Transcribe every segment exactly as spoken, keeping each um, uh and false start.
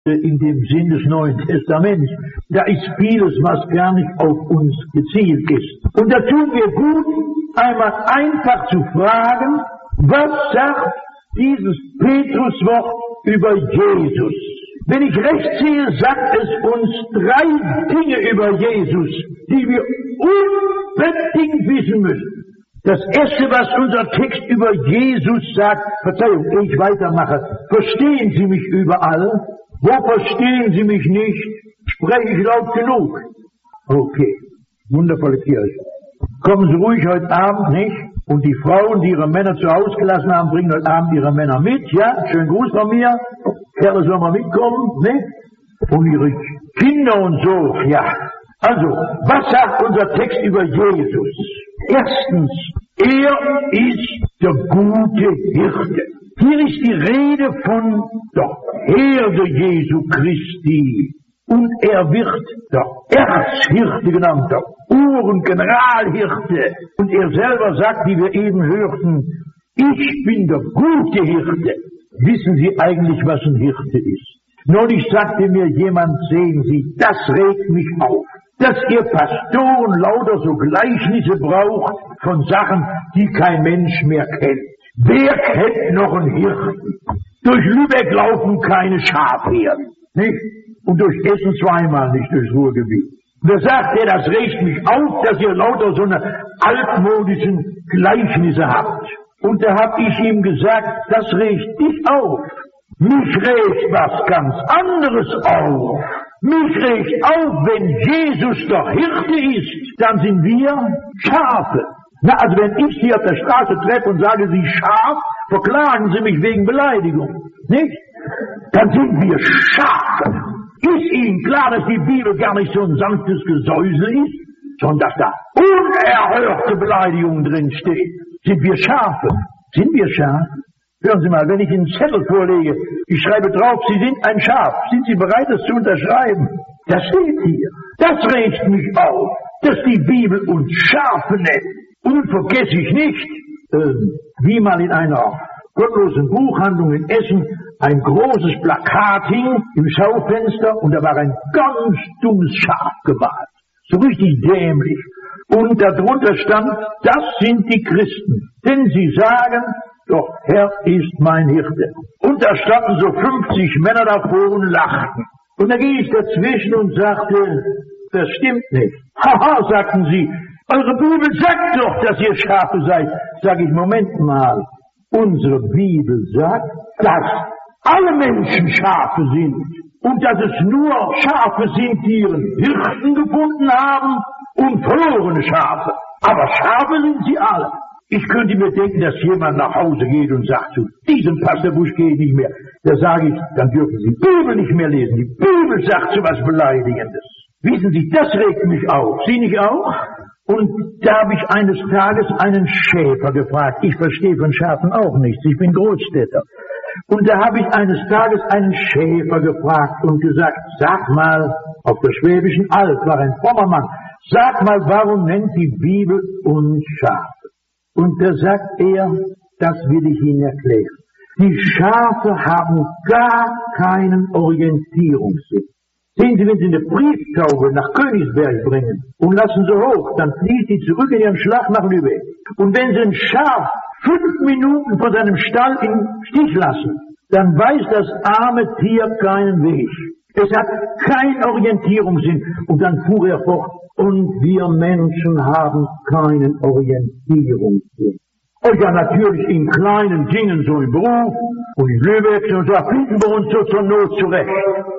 in dem Sinn des Neuen Testaments. Da ist vieles, was gar nicht auf uns gezielt ist. Und da tun wir gut, einmal einfach zu fragen, was sagt dieses Petruswort über Jesus? Wenn ich recht sehe, sagt es uns drei Dinge über Jesus, die wir unbedingt wissen müssen. Das erste, was unser Text über Jesus sagt, Verzeihung, ehe ich weitermache, verstehen Sie mich überall? Wo verstehen Sie mich nicht? Spreche ich laut genug? Okay, wundervolle Kirche. Kommen Sie ruhig heute Abend, nicht? Und die Frauen, die ihre Männer zu Hause gelassen haben, bringen heute Abend ihre Männer mit, ja? Schönen Gruß von mir. Kerle soll mal mitkommen, nicht? Und ihre Kinder und so, ja. Also, was sagt unser Text über Jesus? Erstens, er ist der gute Hirte. Hier ist die Rede von der Herde Jesu Christi. Und er wird der Erzhirte genannt, der Ur- und Generalhirte. Und er selber sagt, wie wir eben hörten, ich bin der gute Hirte. Wissen Sie eigentlich, was ein Hirte ist? Neulich sagte mir jemand, sehen Sie, das regt mich auf, dass ihr Pastoren lauter so Gleichnisse braucht von Sachen, die kein Mensch mehr kennt. Wer kennt noch einen Hirten? Durch Lübeck laufen keine Schafherden, nicht? Und durch Essen zweimal nicht, durchs Ruhrgebiet. Und da sagt er, das regt mich auf, dass ihr lauter so eine altmodischen Gleichnisse habt. Und da hab ich ihm gesagt, das regt dich auf. Mich regt was ganz anderes auf. Mich regt auf, wenn Jesus der Hirte ist, dann sind wir Schafe. Na, also wenn ich Sie auf der Straße treffe und sage, Sie Schaf, verklagen Sie mich wegen Beleidigung, nicht? Dann sind wir Schafe. Ist Ihnen klar, dass die Bibel gar nicht so ein sanftes Gesäusel ist, sondern dass da unerhörte Beleidigungen drin stehen? Sind wir Schafe? Sind wir Schafe? Hören Sie mal, wenn ich Ihnen einen Zettel vorlege, ich schreibe drauf, Sie sind ein Schaf. Sind Sie bereit, das zu unterschreiben? Das steht hier. Das regt mich auf, dass die Bibel uns Schafe nennt. Und vergesse ich nicht, äh, wie mal in einer gottlosen Buchhandlung in Essen ein großes Plakat hing im Schaufenster und da war ein ganz dummes Schaf gemalt. So richtig dämlich. Und darunter stand, das sind die Christen, denn sie sagen, doch Herr ist mein Hirte. Und da standen so fünfzig Männer davor und lachten. Und da ging ich dazwischen und sagte, das stimmt nicht. Haha, sagten sie, eure Bibel sagt doch, dass ihr Schafe seid. Sag ich, Moment mal, unsere Bibel sagt, dass alle Menschen Schafe sind. Und dass es nur Schafe sind, die ihren Hirten gefunden haben und verlorene Schafe. Aber Schafe sind sie alle. Ich könnte mir denken, dass jemand nach Hause geht und sagt, zu diesem Pastorbusch gehe ich nicht mehr. Da sage ich, dann dürfen Sie die Bibel nicht mehr lesen. Die Bibel sagt so was Beleidigendes. Wissen Sie, das regt mich auf. Sie nicht auch? Und da habe ich eines Tages einen Schäfer gefragt. Ich verstehe von Schafen auch nichts. Ich bin Großstädter. Und da habe ich eines Tages einen Schäfer gefragt und gesagt, sag mal, auf der Schwäbischen Alb war ein frommer Mann, sag mal, warum nennt die Bibel uns Schafe? Und da sagt er, das will ich Ihnen erklären. Die Schafe haben gar keinen Orientierungssinn. Sehen Sie, wenn Sie eine Brieftaube nach Königsberg bringen und lassen sie hoch, dann fließt sie zurück in ihren Schlag nach Lübeck. Und wenn Sie ein Schaf fünf Minuten vor seinem Stall im Stich lassen, dann weiß das arme Tier keinen Weg. Es hat keinen Orientierungssinn. Und dann fuhr er fort, und wir Menschen haben keinen Orientierungssinn. Und ja, natürlich in kleinen Dingen, so im Beruf und in Lübeck, und da finden wir uns so zur Not zurecht.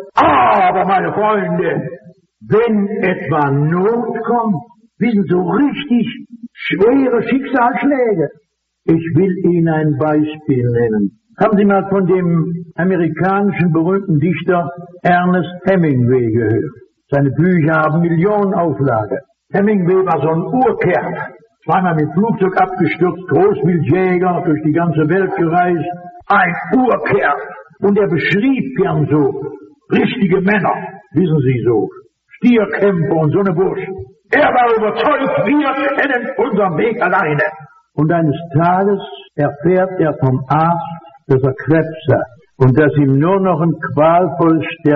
Aber, meine Freunde, wenn etwa Not kommt, wissen so richtig schwere Schicksalsschläge. Ich will Ihnen ein Beispiel nennen. Haben Sie mal von dem amerikanischen berühmten Dichter Ernest Hemingway gehört? Seine Bücher haben Millionenauflage. Hemingway war so ein Urkerl. Zweimal mit Flugzeug abgestürzt, Großwildjäger, durch die ganze Welt gereist. Ein Urkerl. Und er beschrieb gern so richtige Männer, wissen Sie so, Stierkämpfer und so eine Burschen. Er war überzeugt, wir kennen unseren Weg alleine. Und eines Tages erfährt er vom Arzt, dass er Krebs hat und dass ihm nur noch ein qualvolles Sterben